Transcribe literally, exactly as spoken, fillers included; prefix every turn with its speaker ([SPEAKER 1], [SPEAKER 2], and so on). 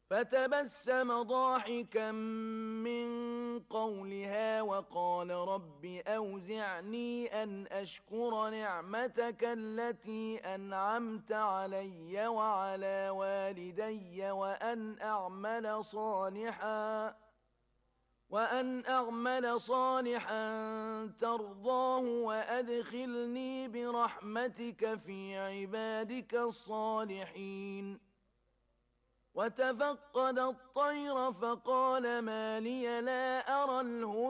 [SPEAKER 1] فتبسم ضاحكا من قولها وقال رب أوزعني أن أشكر نعمتك التي أنعمت علي وعلى والدي وأن أعمل صالحا وأن أعمل صالحا ترضاه وأدخلني برحمتك في عبادك الصالحين. وتفقد الطير فقال ما لي لا أرى الهدى